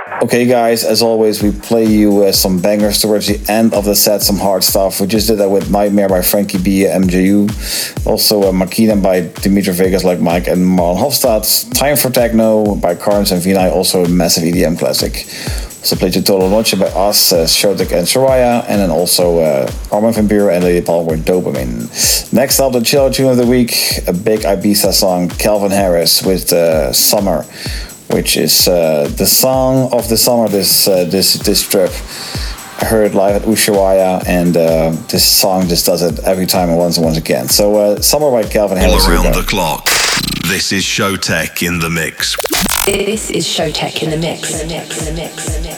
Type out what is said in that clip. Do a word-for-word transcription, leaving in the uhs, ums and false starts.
Okay, guys, as always, we play you uh, some bangers towards the end of the set, some hard stuff. We just did that with Nightmare by Frankie B, M J U. Also, uh, Makina by Dimitri Vegas, like Mike, and Marlon Hofstad. Time for Techno by Carnes and Vinay, also a massive E D M classic. So played you Total Noche by us, uh, Shotek and Soraya, and then also uh, Armin van Buuren and Lady Paul with Dopamine. Next up, the chill tune of the week, a big Ibiza song, Calvin Harris with uh, Summer, which is uh, the song of the summer this uh, this this trip. I heard it live at Ushuaia, and uh, this song just does it every time and once and once again. So uh, Summer by Calvin Harris. All around the clock. This is Showtek in the mix. This is Showtek in the mix. In the mix. In the mix. In the mix.